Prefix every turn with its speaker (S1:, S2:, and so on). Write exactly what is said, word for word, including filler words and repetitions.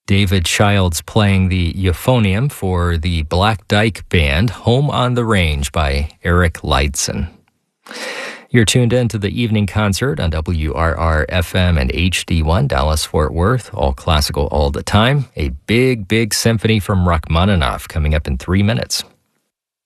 S1: David Childs playing the euphonium for the Black Dyke Band, Home on the Range by Eric Leidson. You're tuned in to the evening concert on W R R F M and H D one, Dallas-Fort Worth, all classical all the time. A big, big symphony from Rachmaninoff coming up in three minutes.